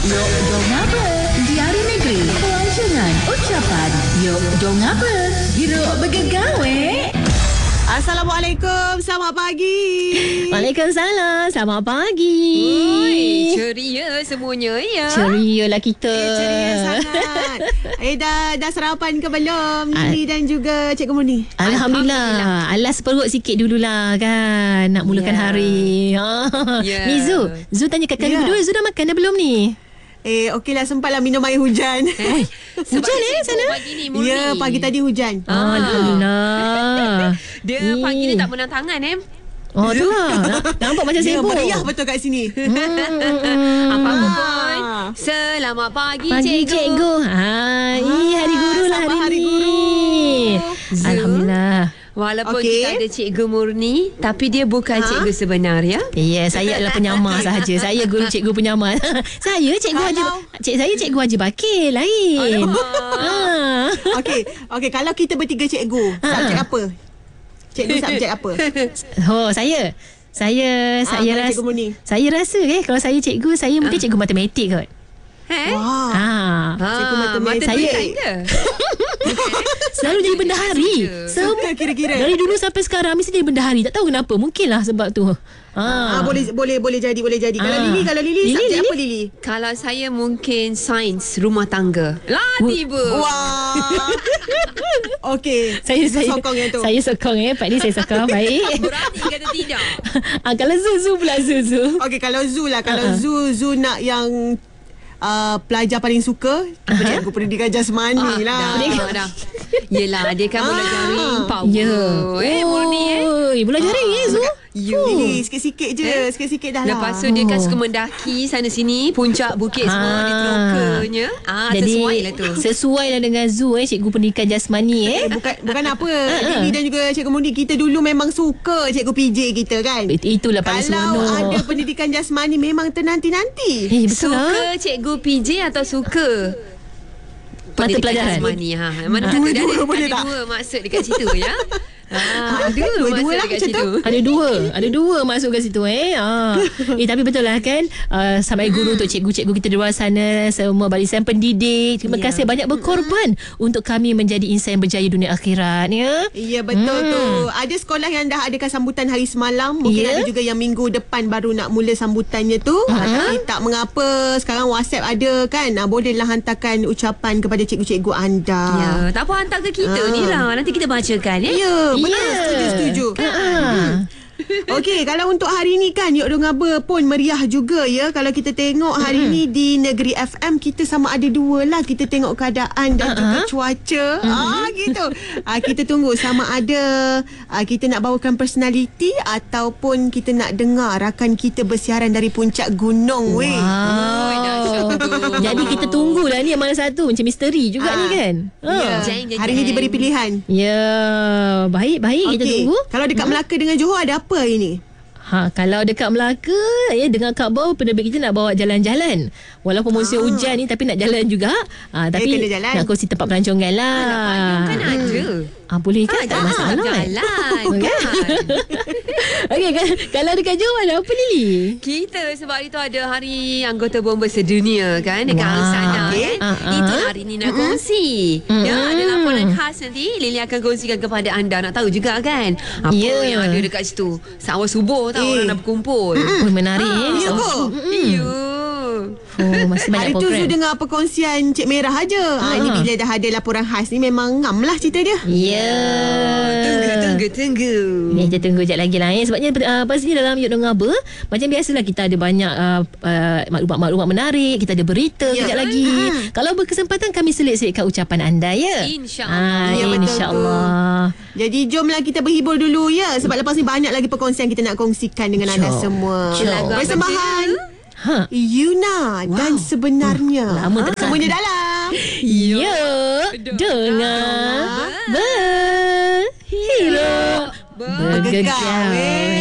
Yok dong apa? Diari Negeri. Pelancongan ucapan. Yok dong apa? Hiruk bergegawe. Assalamualaikum, selamat pagi. Waalaikumsalam. Selamat pagi. Oi, ceria semuanya ya. Ceria lah kita. Ceria sangat. Dah sarapan ke belum? Lili dan juga Cikgu Murni. Alhamdulillah. Alas perut sikit dululah kan. Nak mulakan hari. Ya. Ni Zu tanya kat kami berdua. Zu dah makan dah belum ni? Okeylah, sempatlah minum air hujan. Hujan sana? Pagi ni, Murni. Ya, pagi tadi hujan. Alhamdulillah. Dia pagi ni tak menang tangan, Oh tu lah. Nampak macam Dia sibuk. meriah betul kat sini. Apa-apa pun. Selamat pagi, Pagi cikgu. Hari guru lah sambah hari hari ni. guru. Alhamdulillah. Walaupun Okey. kita ada Cikgu Murni, tapi dia bukan cikgu sebenar ya. Ya, saya adalah penyamar sahaja. Saya guru cikgu penyamar. Saya cikgu saya cikgu Haji Bakir lain. Okey, kalau kita bertiga cikgu, subjek apa? Cikgu subjek apa? Saya mana rasa Cikgu Murni? saya rasa kalau saya cikgu, saya mungkin cikgu matematik kot. Wah. Cikgu matematik. Saya- Selalu jadi bendahari. Suka kira-kira. Dari dulu sampai sekarang mesti jadi bendahari. Tak tahu kenapa. Mungkinlah sebab tu. Boleh jadi. Kalau Lili subjek apa Lili? Kalau saya mungkin sains rumah tangga. Tiba. Wah. Okey. Saya sokong yang tu. Saya sokong Pak ni saya sokong. Baik. Berani kata tidak. Kalau Zu pula Zu. Okey, kalau Zu lah. Kalau Zu nak yang pelajar paling suka, cikgu pendidikan jasmani lah. Dah. Yelah, dia kan bola jaring power. Ya. Murni Bola jaring Zu. Lili, sikit-sikit je. Sikit-sikit dah lah. Lepas tu dia kan suka mendaki sana sini, puncak bukit semua dia terukanya. Jadi Sesuai lah tu. Sesuai lah dengan Zu cikgu pendidikan jasmani Bukan apa. Lili dan juga Cikgu Murni, kita dulu memang suka cikgu PJ kita kan. Itulah paling Kalau seronok. ada pendidikan jasmani memang ternanti-nanti. Betul lah. Suka cikgu PJ atau suka Mata pelajaran? jasmani? Mana satu dia Dua-dua boleh ada tak? dua maksud dekat situ ya. Ada dua-dua maksud lah dekat macam situ. Ada dua masuk ke situ tapi betul lah kan, sampai guru untuk cikgu-cikgu kita di luar sana, semua barisan pendidik, terima kasih banyak berkorban untuk kami menjadi insan yang berjaya dunia akhirat ya. Ya, betul tu. Ada sekolah yang dah adakan sambutan hari semalam. Mungkin ada juga yang minggu depan baru nak mula sambutannya tu. Tapi tak mengapa, sekarang WhatsApp ada kan. Bolehlah hantarkan ucapan kepada cikgu-cikgu anda. Ya, tak apa, hantar ke kita ni lah. Nanti kita bacakan ya. Ya, betul. Setuju. Okey, kalau untuk hari ni kan Yok Dong Aba pun meriah juga ya. Kalau kita tengok hari ni di Negeri FM, kita sama ada dua lah. Kita tengok keadaan dan juga cuaca. Gitu. Kita tunggu sama ada kita nak bawakan personality ataupun kita nak dengar rakan kita bersiaran dari puncak gunung. Wow. Jadi kita tunggulah ni yang mana satu. Macam misteri juga ni kan. Ya. Hari ni diberi pilihan. Ya, baik kita tunggu. Kalau dekat Melaka dengan Johor ada apa hari ni? Kalau dekat Melaka dengan Kak Bau, penerbit kita nak bawa jalan-jalan. Walaupun musim hujan ni, tapi nak jalan juga. Tapi kena jalan. nak kongsi tempat pelancongan lah. Payung kan ada. Boleh kan? Tak ada masalah. Jalan kan. Okey, kalau dekat Johor ada apa Lili? Kita sebab itu ada hari anggota bomba sedunia kan dekat sana okey. kan. Itu hari ni nak kongsi. Ya, ada laporan khas nanti Lili akan kongsikan kepada anda. Nak tahu juga kan apa yang ada dekat situ. Awal subuh tau orang dah berkumpul. Menarik Ya ke? Ya. masih banyak Hari tu program. Zu dengar perkongsian Cik Merah aja. Ini bila dah ada laporan khas ni memang ngam lah cerita dia. Ya. Tunggu. Ni kita tunggu sekejap lagi lah sebabnya pastinya dalam Yok Dong Aba macam biasalah kita ada banyak maklumat-maklumat menarik, kita ada berita kejap lagi. Kalau berkesempatan kami selit-selitkan ucapan anda ya. InsyaAllah. Ya, betul InsyaAllah. Jadi jomlah kita berhibur dulu ya. Sebab lepas ni banyak lagi perkongsian kita nak kongsikan dengan anda semua. Lagu apa Persembahan Ha. Yuna dan sebenarnya. Lama tak Semuanya dalam. Ya, dengar berhilo bergegar.